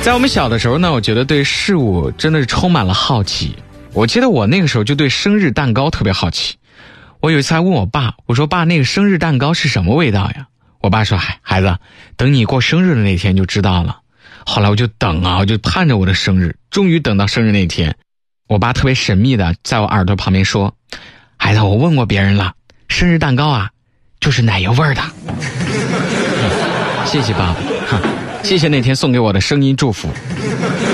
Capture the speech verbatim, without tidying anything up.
在我们小的时候呢，我觉得对事物真的是充满了好奇。我记得我那个时候就对生日蛋糕特别好奇。我有一次还问我爸，我说爸，那个生日蛋糕是什么味道呀？我爸说，嗨，孩子，等你过生日的那天就知道了。后来我就等啊，我就盼着我的生日，终于等到生日那天，我爸特别神秘的在我耳朵旁边说，孩子，我问过别人了，生日蛋糕啊就是奶油味儿的。谢谢爸爸，谢谢那天送给我的声音祝福。